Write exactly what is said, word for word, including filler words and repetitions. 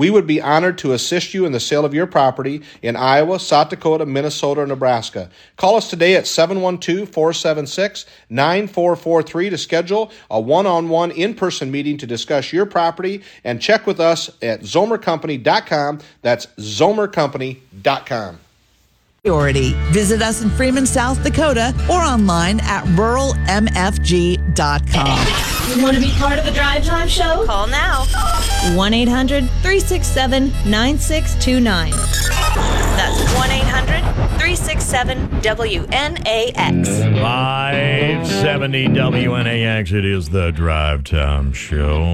We would be honored to assist you in the sale of your property in Iowa, South Dakota, Minnesota, or Nebraska. Call us today at seven one two, four seven six, nine four four three to schedule a one-on-one in-person meeting to discuss your property, and check with us at zomer company dot com. That's zomer company dot com. Priority. Visit us in Freeman, South Dakota, or online at rural m f g dot com. You want to be part of the Drive Time Show? Call now. one eight hundred, three six seven, nine six two nine. That's one eight hundred, three six seven, W N A X. five seventy W N A X. It is the Drive Time Show.